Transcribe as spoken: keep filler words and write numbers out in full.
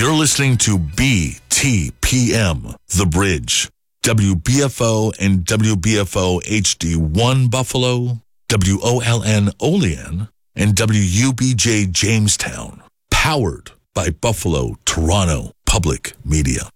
You're listening to B T P M, The Bridge, W B F O and W B F O H D one Buffalo, W O L N Olean, and W U B J Jamestown. Powered by Buffalo Toronto Public Media.